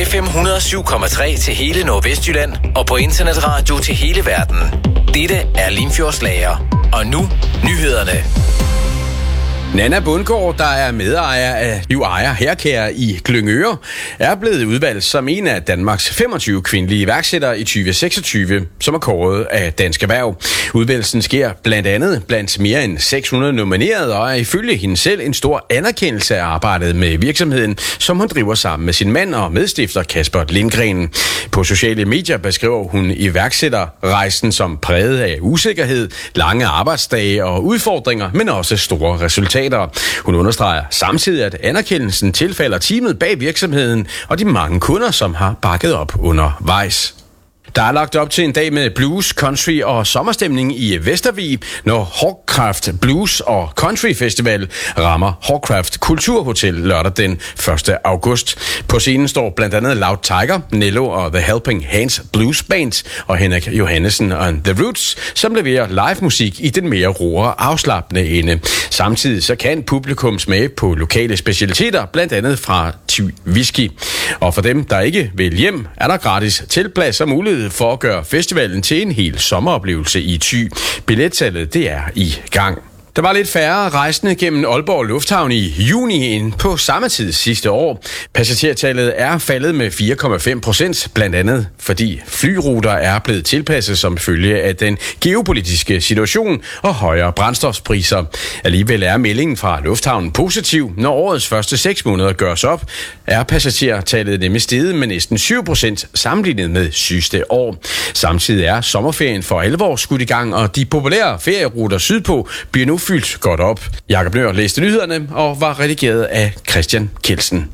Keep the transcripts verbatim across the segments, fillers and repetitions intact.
F M et hundrede og syv komma tre til hele Nordvestjylland og på internetradio til hele verden. Dette er Limfjordslager. Og nu nyhederne. Nanna Bundgaard, der er medejer af Liv Ejer Haircare i Glyngøre, er blevet udvalgt som en af Danmarks femogtyve kvindelige iværksættere i tyve seksogtyve, som er kåret af Dansk Erhverv. Udvalgelsen sker blandt andet blandt mere end seks hundrede nominerede og er ifølge hende selv en stor anerkendelse af arbejdet med virksomheden, som hun driver sammen med sin mand og medstifter Kasper Lindgren. På sociale medier beskriver hun iværksætterrejsen som præget af usikkerhed, lange arbejdsdage og udfordringer, men også store resultater. Hun understreger samtidig, at anerkendelsen tilfalder teamet bag virksomheden og de mange kunder, som har bakket op undervejs. Der er lagt op til en dag med blues, country og sommerstemning i Vestervig, når Hawcraft Blues og Country Festival rammer Hawcraft Kulturhotel lørdag den første august. På scenen står blandt andet Loud Tiger, Nello og The Helping Hands Blues Band og Henrik Johannessen og The Roots, som leverer live musik i den mere roere afslappende ende. Samtidig så kan publikum smage på lokale specialiteter, blandt andet fra Thy Whisky. Og for dem, der ikke vil hjem, er der gratis tilplads og mulighed for at gøre festivalen til en hel sommeroplevelse i Thy. Billetsalget det er i gang. Der var lidt færre rejsende gennem Aalborg Lufthavn i juni end på samme tid sidste år. Passagertallet er faldet med fire komma fem procent, blandt andet fordi flyruter er blevet tilpasset som følge af den geopolitiske situation og højere brændstofspriser. Alligevel er meldingen fra lufthavnen positiv. Når årets første seks måneder gøres op, er passagertallet nemlig steget med næsten syv procent sammenlignet med sidste år. Samtidig er sommerferien for alvor skudt i gang, og de populære ferieruter sydpå bliver nu fyldt godt op. Jakob Nøhr læste nyhederne og var redigeret af Christian Kelsen.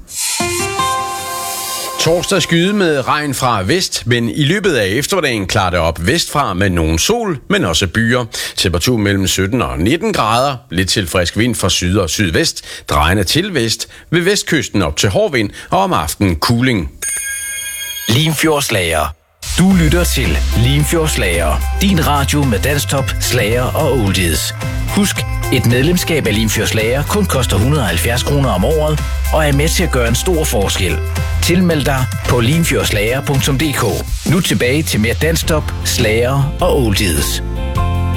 Torsdag skyde med regn fra vest, men i løbet af eftermiddagen klarer det op vestfra med nogen sol, men også byer. Temperatur mellem sytten og nitten grader, lidt til frisk vind fra syd og sydvest, drejende til vest, ved vestkysten op til hård vind og om aftenen kuling. Limfjordslager. Du lytter til Limfjordslager. Din radio med danstop, slager og oldies. Husk, et medlemskab af Limfjordslager kun koster et hundrede og halvfjerds kroner om året og er med til at gøre en stor forskel. Tilmeld dig på limfjordslager punktum d k. Nu tilbage til mere danstop, slager og oldies.